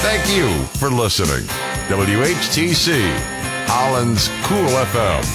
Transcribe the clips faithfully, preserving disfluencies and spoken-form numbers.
Thank you for listening. W H T C, Holland's Cool F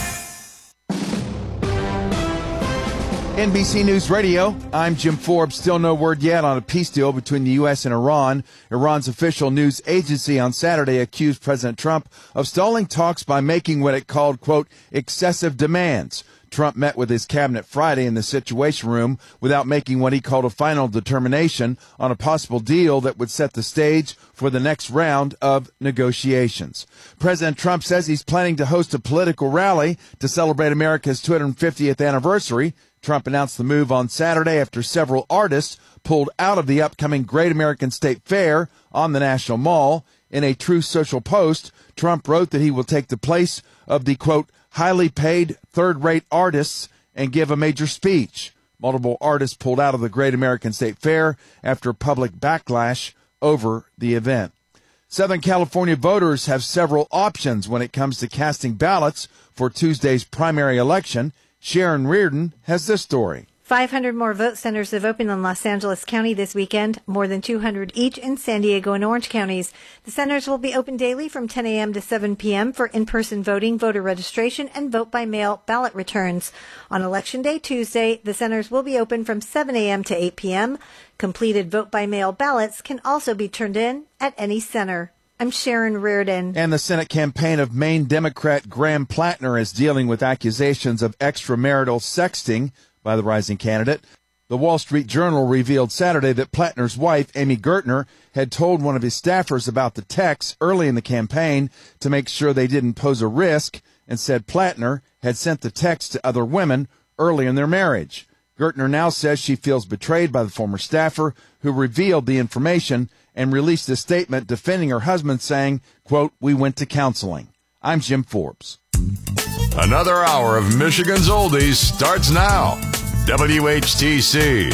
M. N B C News Radio, I'm Jim Forbes. Still no word yet on a peace deal between the U S and Iran. Iran's official news agency on Saturday accused President Trump of stalling talks by making what it called, quote, excessive demands. Trump met with his cabinet Friday in the Situation Room without making what he called a final determination on a possible deal that would set the stage for the next round of negotiations. President Trump says he's planning to host a political rally to celebrate America's two hundred fiftieth anniversary. Trump announced the move on Saturday after several artists pulled out of the upcoming Great American State Fair on the National Mall. In a Truth Social post, Trump wrote that he will take the place of the, quote, highly paid third-rate artists and give a major speech. Multiple artists pulled out of the Great American State Fair after public backlash over the event. Southern California voters have several options when it comes to casting ballots for Tuesday's primary election. Sharon Reardon has this story. five hundred more vote centers have opened in Los Angeles County this weekend, more than two hundred each in San Diego and Orange counties. The centers will be open daily from ten a.m. to seven p.m. for in-person voting, voter registration, and vote-by-mail ballot returns. On Election Day, Tuesday, the centers will be open from seven a.m. to eight p.m. Completed vote-by-mail ballots can also be turned in at any center. I'm Sharon Reardon. And the Senate campaign of Maine Democrat Graham Plattner is dealing with accusations of extramarital sexting by the rising candidate. The Wall Street Journal revealed Saturday that Plattner's wife, Amy Gertner, had told one of his staffers about the texts early in the campaign to make sure they didn't pose a risk, and said Plattner had sent the text to other women early in their marriage. Gertner now says she feels betrayed by the former staffer who revealed the information and released a statement defending her husband, saying, quote, we went to counseling. I'm Jim Forbes. Another hour of Michigan's Oldies starts now. W H T C.